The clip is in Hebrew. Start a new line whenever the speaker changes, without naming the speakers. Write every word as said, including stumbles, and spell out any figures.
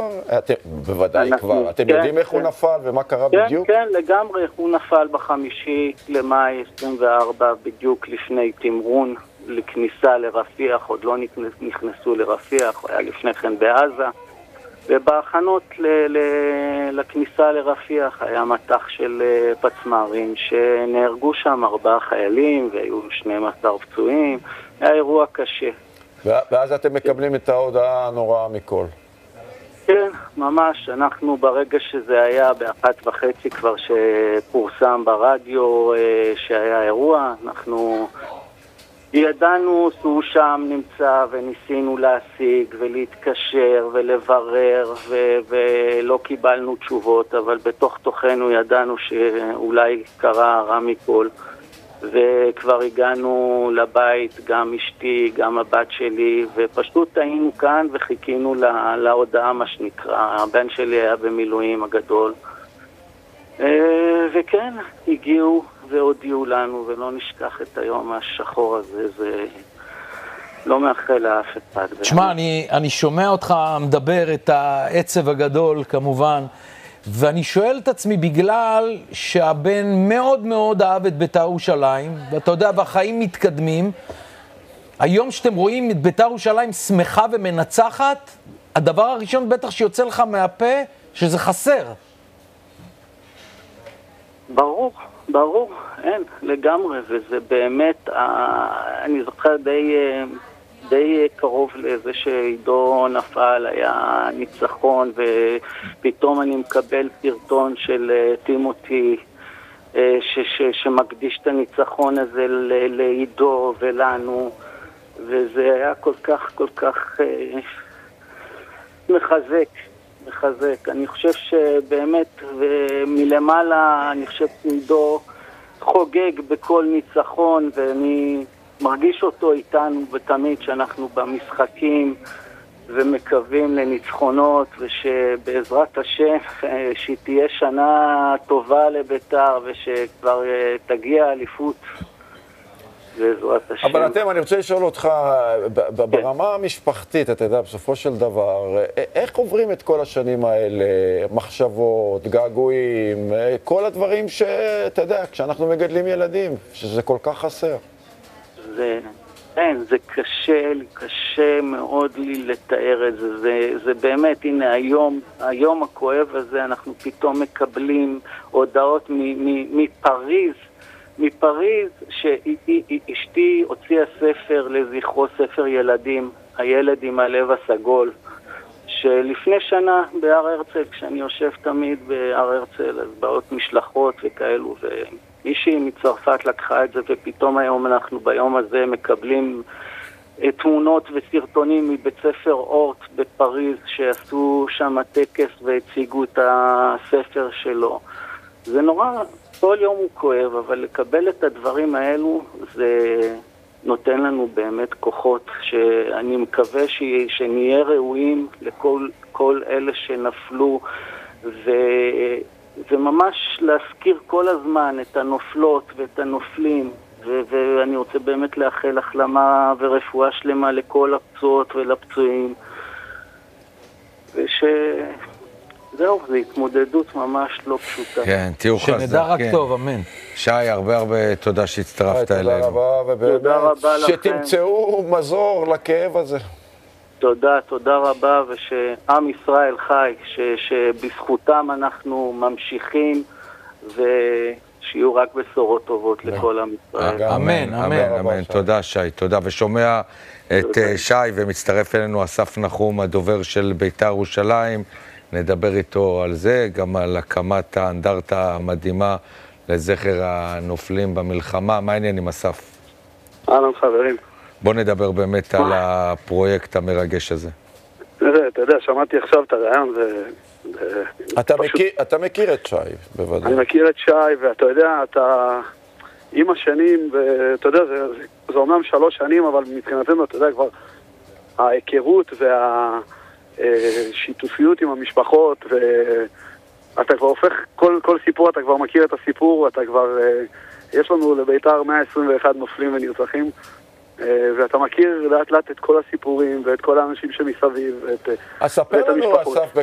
כבר? אתם, בוודאי
אנחנו,
כבר. אתם
כן,
יודעים איך
כן.
הוא נפל ומה קרה
כן,
בדיוק?
כן, לגמרי. הוא נפל בחמישי למאי עשרים וארבע, בדיוק לפני תמרון לכניסה לרפיח. עוד לא נכנסו לרפיח, הוא היה לפני כן בעזה. ובהכנות ל- ל- לכניסה לרפיח היה מטח של פצמ"רים שנהרגו שם ארבעה חיילים והיו שנים עשר פצועים. היה אירוע קשה.
ואז אתם מקבלים את ההודעה הנוראה מכל.
כן, ממש. אנחנו ברגע שזה היה באחת וחצי כבר שפורסם ברדיו שהיה אירוע, אנחנו ידענו שהוא שם נמצא וניסינו להשיג ולהתקשר ולברר ו- ולא קיבלנו תשובות, אבל בתוך תוכנו ידענו שאולי קרה הרע מכל. וכבר הגענו לבית, גם אשתי, גם הבת שלי, ופשוט היינו כאן וחיכינו לה, להודעה, מה שנקרא. הבן שלי היה במילואים הגדול. וכן, הגיעו והודיעו לנו, ולא נשכח את היום השחור הזה, זה לא מאחל לאף אחד.
תשמע, אני, אני שומע אותך מדבר את העצב הגדול, כמובן, ואני שואל את עצמי, בגלל שהבן מאוד מאוד אהב את בית"ר ירושלים, ואתה יודע, והחיים מתקדמים, היום שאתם רואים את בית"ר ירושלים שמחה ומנצחת, הדבר הראשון בטח שיוצא לך מהפה, שזה חסר.
ברור, ברור, אין, לגמרי, וזה באמת, אני זוכר די... די קרוב לזה שעידו נפל, היה ניצחון, ופתאום אני מקבל סרטון של טימותי ש- ש- שמקדיש את הניצחון הזה לעידו ולנו, וזה היה כל כך כל כך מחזק, מחזק. אני חושב שבאמת מלמעלה, אני חושב שעידו חוגג בכל ניצחון, ואני מרגיש אותו איתנו ותמיד שאנחנו במשחקים ומקווים לניצחונות, ושבעזרת השם שהיא תהיה שנה טובה לבית"ר ושכבר תגיע אליפות בעזרת השם.
אבל אתם, אני רוצה לשאול אותך, ברמה המשפחתית, אתה יודע, בסופו של דבר, איך עוברים את כל השנים האלה, מחשבות, געגועים, כל הדברים שאתה יודע, כשאנחנו מגדלים ילדים, שזה כל כך חסר?
זה, אין, זה קשה, קשה מאוד לי לתאר את זה. זה, זה באמת, הנה היום, היום הכואב הזה, אנחנו פתאום מקבלים הודעות מ, מ, מפריז, מפריז, שאשתי הוציאה ספר לזכרו, ספר ילדים, הילד עם הלב הסגול, שלפני שנה בהר הרצל, כשאני יושב תמיד בהר הרצל, אז באות משלחות וכאלו, ו... מישהי מצרפת לקחה את זה, ופתאום היום אנחנו ביום הזה מקבלים תמונות וסרטונים מבית ספר אורט בפריז, שעשו שם טקס והציגו את הספר שלו. זה נורא, כל יום הוא כואב, אבל לקבל את הדברים האלו, זה נותן לנו באמת כוחות, שאני מקווה ש... שנהיה ראויים לכל כל אלה שנפלו, ו... זה ממש להזכיר כל הזמן את הנופלות ואת הנופלים, ו- ואני רוצה באמת לאחל החלמה ורפואה שלמה לכל הפצועות ולפצועים, ושזהו, זו התמודדות ממש לא פשוטה.
כן, תהיו חזק.
שנדע רק טוב, אמן.
שי, הרבה הרבה תודה שהצטרפת אלינו.
תודה רבה, ובאמת שתמצאו מזור לכאב הזה.
תודה, תודה רבה, ושעם ישראל חי, ש, שבזכותם אנחנו ממשיכים, ושיהיו רק בשורות טובות לכל עם ישראל.
אמן, אמן,
אמן. תודה שי, תודה. ושומע את שי ומצטרף אלינו אסף נחום, הדובר של בית"ר ירושלים. נדבר איתו על זה, גם על הקמת האנדרטה המדהימה לזכר הנופלים במלחמה. מה העניין עם אסף?
אהלן חברים.
בוא נדבר באמת על הפרויקט המרגש הזה.
אתה יודע, שמעתי עכשיו את הרעיון,
אתה מכיר את שי, בוודאי.
אני מכיר את שי, ואתה יודע, אתה עם השנים, ואתה יודע, זה אומנם שלוש שנים, אבל מבחינתנו, אתה יודע, כבר ההיכרות והשיתופיות עם המשפחות, ואתה כבר הופך, כל סיפור, אתה כבר מכיר את הסיפור, אתה כבר, יש לנו לבית"ר מאה עשרים ואחד נופלים ונרצחים, ואתה מכיר לאט לאט את כל הסיפורים ואת כל האנשים שמסביב ואת
אז ספר לנו, אסף,